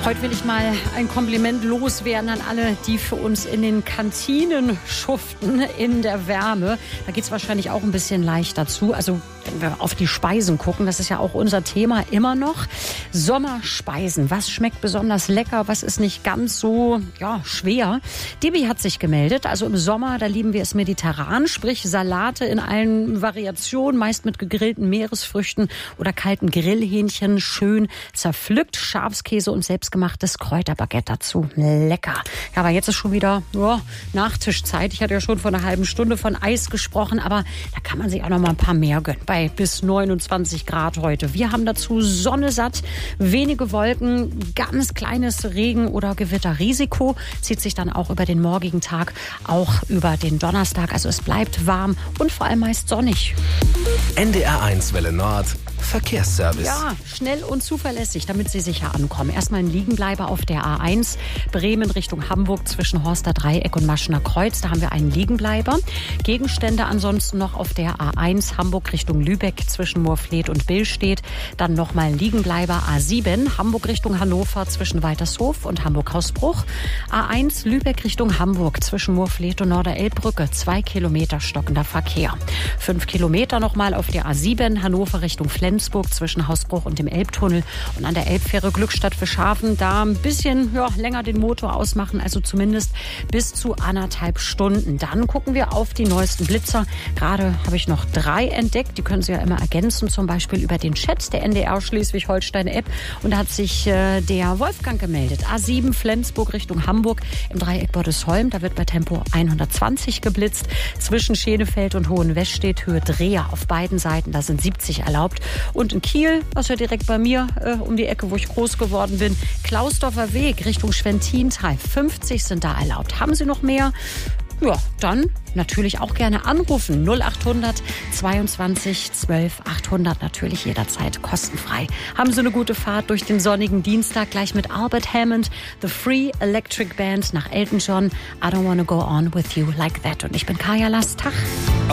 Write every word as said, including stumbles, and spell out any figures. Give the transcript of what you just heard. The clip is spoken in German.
Heute will ich mal ein Kompliment loswerden an alle, die für uns in den Kantinen schuften in der Wärme. Da geht es wahrscheinlich auch ein bisschen leichter zu. Also wenn wir auf die Speisen gucken, das ist ja auch unser Thema immer noch. Sommerspeisen, was schmeckt besonders lecker, was ist nicht ganz so ja, schwer. Debbie hat sich gemeldet. Also im Sommer, da lieben wir es mediterran, sprich Salate in allen Variationen, meist mit gegrillten Meeresfrüchten oder kalten Grillhähnchen, schön zerpflückt, Schafskäse und selbstgemachtes Kräuterbaguette dazu. Lecker. Ja, aber jetzt ist schon wieder oh, Nachtischzeit. Ich hatte ja schon vor einer halben Stunde von Eis gesprochen, aber da kann man sich auch noch mal ein paar mehr gönnen. Bei bis neunundzwanzig Grad heute. Wir haben dazu Sonne satt, wenige Wolken, ganz kleines Regen- oder Gewitterrisiko. Zieht sich dann auch über den morgigen Tag, auch über den Donnerstag. Also es bleibt warm und vor allem meist sonnig. N D R eins Welle Nord. Verkehrsservice. Ja, schnell und zuverlässig, damit Sie sicher ankommen. Erstmal ein Liegenbleiber auf der A eins, Bremen Richtung Hamburg zwischen Horster Dreieck und Maschener Kreuz. Da haben wir einen Liegenbleiber. Gegenstände ansonsten noch auf der A eins, Hamburg Richtung Lübeck zwischen Moorfleet und Billstedt. Dann nochmal ein Liegenbleiber A sieben, Hamburg Richtung Hannover zwischen Waltershof und Hamburg-Hausbruch. A eins, Lübeck Richtung Hamburg zwischen Moorfleet und Norderelbbrücke. Zwei Kilometer stockender Verkehr. Fünf Kilometer nochmal auf der A sieben, Hannover Richtung Flensburg zwischen Hausbruch und dem Elbtunnel. Und an der Elbfähre Glückstadt Fischhafen da ein bisschen ja, länger den Motor ausmachen, also zumindest bis zu anderthalb Stunden. Dann gucken wir auf die neuesten Blitzer. Gerade habe ich noch drei entdeckt. Die können Sie ja immer ergänzen, zum Beispiel über den Chat der N D R Schleswig-Holstein-App. Und da hat sich äh, der Wolfgang gemeldet. A sieben Flensburg Richtung Hamburg im Dreieck Bordesholm. Da wird bei Tempo hundertzwanzig geblitzt. Zwischen Schenefeld und Hohenwestedt Höhe Dreher auf beiden Seiten. Da sind siebzig erlaubt. Und in Kiel, das ist ja direkt bei mir äh, um die Ecke, wo ich groß geworden bin, Klausdorfer Weg Richtung Schwentintal. fünfzig sind da erlaubt. Haben Sie noch mehr? Ja, dann natürlich auch gerne anrufen. null achthundert zweiundzwanzig zwölf achthundert. Natürlich jederzeit kostenfrei. Haben Sie eine gute Fahrt durch den sonnigen Dienstag gleich mit Albert Hammond, The Free Electric Band nach Elton John. I don't wanna go on with you like that. Und ich bin Kaya Last. Tag.